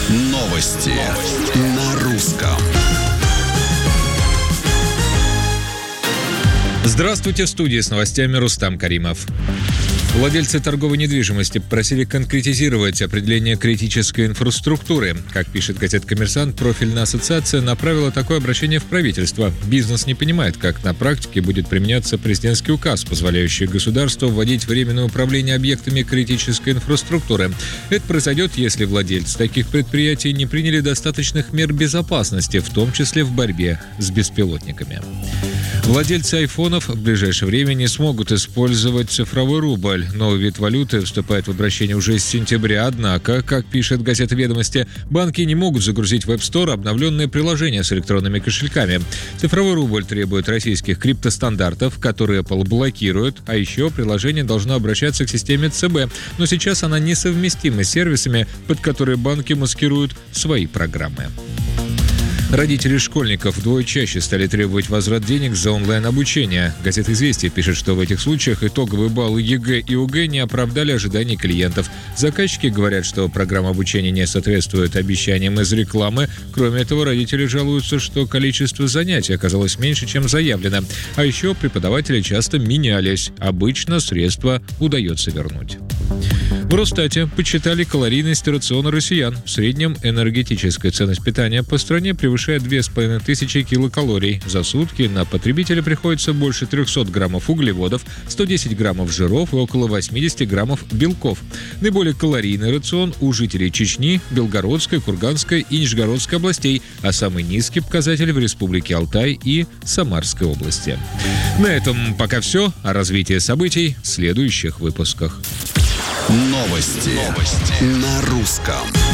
Новости на русском. Здравствуйте, в студии с новостями Рустам Каримов. Владельцы торговой недвижимости просили конкретизировать определение критической инфраструктуры. Как пишет газета «Коммерсант», профильная ассоциация направила такое обращение в правительство. Бизнес не понимает, как на практике будет применяться президентский указ, позволяющий государству вводить временное управление объектами критической инфраструктуры. Это произойдет, если владельцы таких предприятий не приняли достаточных мер безопасности, в том числе в борьбе с беспилотниками. Владельцы айфонов в ближайшее время не смогут использовать цифровой рубль. Новый вид валюты вступает в обращение уже с сентября, однако, как пишет газета «Ведомости», банки не могут загрузить в App Store обновленные приложения с электронными кошельками. Цифровой рубль требует российских криптостандартов, которые Apple блокирует, а еще приложение должно обращаться к системе ЦБ, но сейчас она несовместима с сервисами, под которые банки маскируют свои программы. Родители школьников вдвое чаще стали требовать возврат денег за онлайн-обучение. Газета «Известия» пишет, что в этих случаях итоговые баллы ЕГЭ и ОГЭ не оправдали ожиданий клиентов. Заказчики говорят, что программа обучения не соответствует обещаниям из рекламы. Кроме этого, родители жалуются, что количество занятий оказалось меньше, чем заявлено. А еще преподаватели часто менялись. Обычно средства удается вернуть. В Росстате подсчитали калорийность рациона россиян. В среднем энергетическая ценность питания по стране превышает 2500 килокалорий. За сутки на потребителя приходится больше 300 граммов углеводов, 110 граммов жиров и около 80 граммов белков. Наиболее калорийный рацион у жителей Чечни, Белгородской, Курганской и Нижегородской областей, а самый низкий показатель в Республике Алтай и Самарской области. На этом пока все. О развитии событий в следующих выпусках. Новости на русском.